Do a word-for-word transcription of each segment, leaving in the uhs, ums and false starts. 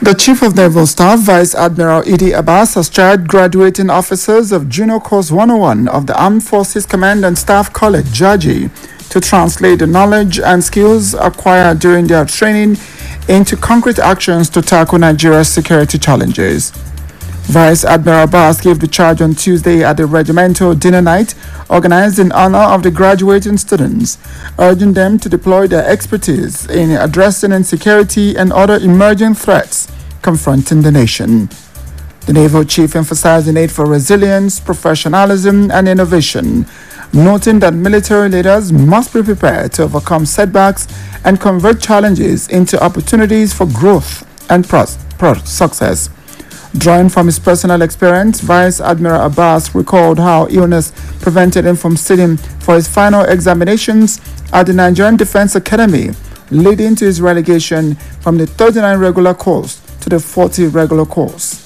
The Chief of Naval Staff, Vice Admiral Idi Abbas, has charged graduating officers of Junior Course one oh one of the Armed Forces Command and Staff College, Jaji, to translate the knowledge and skills acquired during their training into concrete actions to tackle Nigeria's security challenges. Vice Admiral Abbas gave the charge on Tuesday at the regimental dinner night organized in honor of the graduating students, urging them to deploy their expertise in addressing insecurity and other emerging threats confronting the nation. The naval chief emphasized the need for resilience, professionalism, and innovation, noting that military leaders must be prepared to overcome setbacks and convert challenges into opportunities for growth and pros- pros- success. Drawing from his personal experience, Vice Admiral Abbas recalled how illness prevented him from sitting for his final examinations at the Nigerian Defense Academy, leading to his relegation from the thirty-nine regular course to the forty regular course.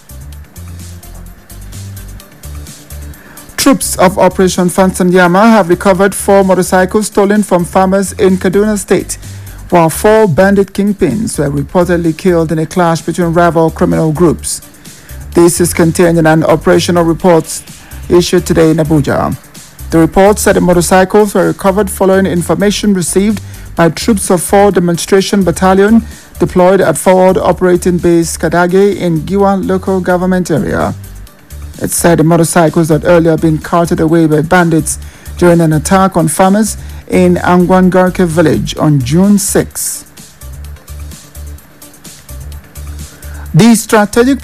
Troops of Operation Phantom Yama have recovered four motorcycles stolen from farmers in Kaduna State, while four bandit kingpins were reportedly killed in a clash between rival criminal groups. This is contained in an operational report issued today in Abuja. The report said the motorcycles were recovered following information received by troops of four Demonstration Battalion deployed at Forward Operating Base Kadage in Giwa local government area. It said the motorcycles had earlier been carted away by bandits during an attack on farmers in Angwangarke village on June sixth. The strategic